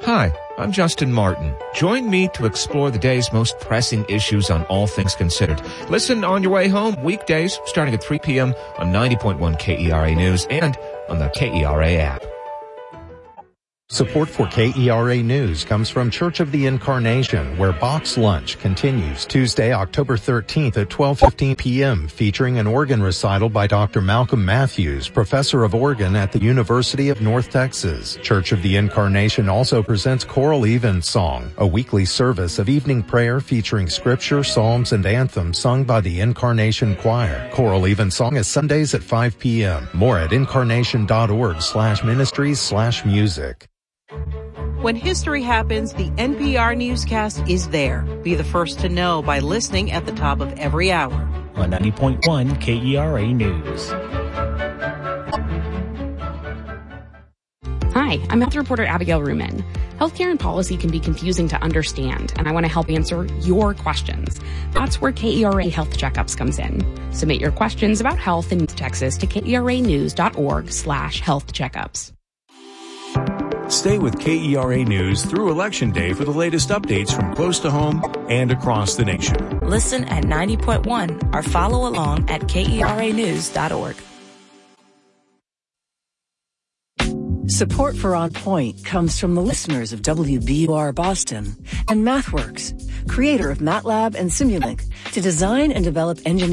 Hi, I'm Justin Martin. Join me to explore the day's most pressing issues on All Things Considered. Listen on your way home weekdays starting at 3 p.m. on 90.1 KERA News and on the KERA app. Support for KERA News comes from Church of the Incarnation, where Box Lunch continues Tuesday, October 13th at 12:15 p.m., featuring an organ recital by Dr. Malcolm Matthews, professor of organ at the University of North Texas. Church of the Incarnation also presents Choral Evensong, a weekly service of evening prayer featuring scripture, psalms, and anthems sung by the Incarnation Choir. Choral Evensong is Sundays at 5 p.m. More at incarnation.org/ministries/music. When history happens, the NPR newscast is there. Be the first to know by listening at the top of every hour. On 90.1 KERA News. Hi, I'm health reporter Abigail Ruman. Healthcare and policy can be confusing to understand, and I want to help answer your questions. That's where KERA Health Checkups comes in. Submit your questions about health in Texas to KERAnews.org/health checkups. Stay with KERA News through Election Day for the latest updates from close to home and across the nation. Listen at 90.1 or follow along at KERAnews.org. Support for On Point comes from the listeners of WBUR Boston and MathWorks, creator of MATLAB and Simulink, to design and develop engineering